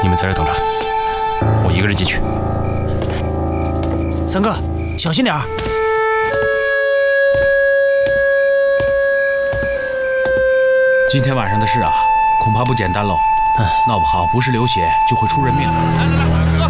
你们在这等着，我一个人进去。 三哥，小心点儿。 今天晚上的事啊，恐怕不简单喽。闹不好不是流血就会出人命。来来来，喝！